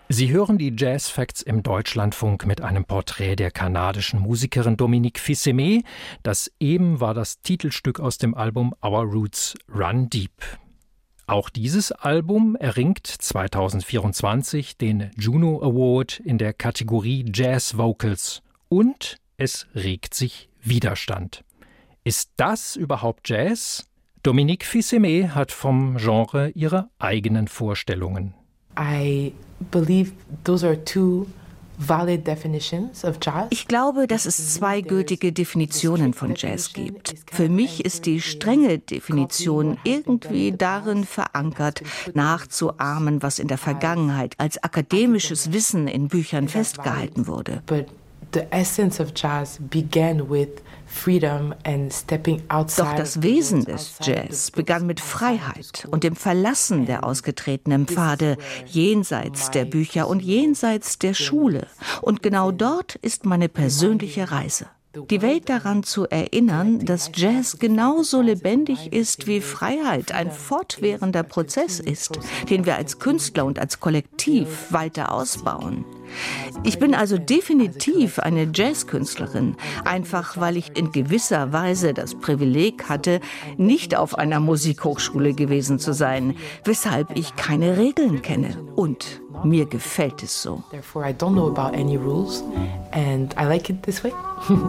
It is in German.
Sie hören die Jazz Facts im Deutschlandfunk mit einem Porträt der kanadischen Musikerin Dominique Fils-Aimé. Das eben war das Titelstück aus dem Album Our Roots Run Deep. Auch dieses Album erringt 2024 den Juno Award in der Kategorie Jazz Vocals und es regt sich Widerstand. Ist das überhaupt Jazz? Dominique Fils-Aimé hat vom Genre ihre eigenen Vorstellungen. Ich glaube, dass es zwei gültige Definitionen von Jazz gibt. Für mich ist die strenge Definition irgendwie darin verankert, nachzuahmen, was in der Vergangenheit als akademisches Wissen in Büchern festgehalten wurde. Doch das Wesen des Jazz begann mit Freiheit und dem Verlassen der ausgetretenen Pfade, jenseits der Bücher und jenseits der Schule. Und genau dort ist meine persönliche Reise. Die Welt daran zu erinnern, dass Jazz genauso lebendig ist wie Freiheit, ein fortwährender Prozess ist, den wir als Künstler und als Kollektiv weiter ausbauen. Ich bin also definitiv eine Jazzkünstlerin, einfach weil ich in gewisser Weise das Privileg hatte, nicht auf einer Musikhochschule gewesen zu sein, weshalb ich keine Regeln kenne. Und mir gefällt es so. Therefore, I don't know about any rules and I like it this way.